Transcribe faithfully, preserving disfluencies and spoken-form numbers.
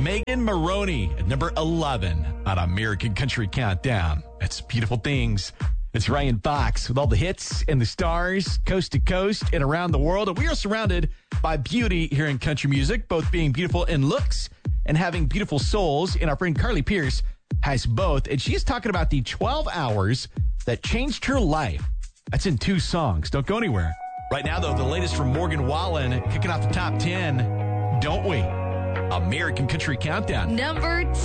Megan Maroney at number eleven on American Country Countdown. That's Beautiful Things. It's Ryan Fox with all the hits and the stars, coast to coast and around the world. And we are surrounded by beauty here in country music, both being beautiful in looks and having beautiful souls. And our friend Carly Pierce has both. And she's talking about the twelve hours that changed her life. That's in two songs. Don't go anywhere. Right now, though, the latest from Morgan Wallen, kicking off the top ten. Don't we? American Country Countdown. Number